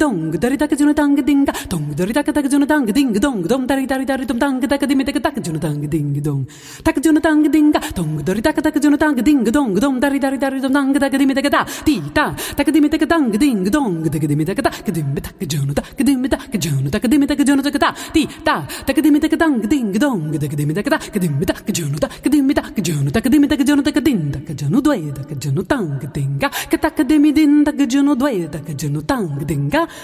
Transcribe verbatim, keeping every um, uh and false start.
dong dari tak junu tang ding ga dong dari tak tak junu tang ding dong dong dari dari dari dum tang tak dim tak tak junu tang ding dong tak junu tang ding ga dong dari tak tak junu tang ding dong dong dari dari dari dum tang tak dim tak ta ti ta tak dim tak tang ding dong tak dim tak ta dim tak junu tak dim tak junu tak dim tak junu tak ta ti ta tak dim tak tang ding dong tak dim tak ta dim tak junu tak dim tak junu tak dim tak junu tak din tak junu due tak junu tang ding ga tak dim din tak junu due tak junu tang ding ga